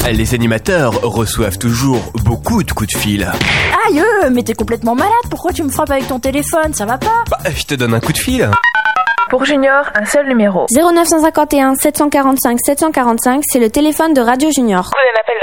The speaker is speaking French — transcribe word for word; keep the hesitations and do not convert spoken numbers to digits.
Les animateurs reçoivent toujours beaucoup de coups de fil. Aïe, mais t'es complètement malade, pourquoi tu me frappes avec ton téléphone, ça va pas? Bah, je te donne un coup de fil. Pour Junior, un seul numéro. zéro neuf cent cinquante et un sept cent quarante-cinq sept cent quarante-cinq, c'est le téléphone de Radio Junior. Prenez l'appel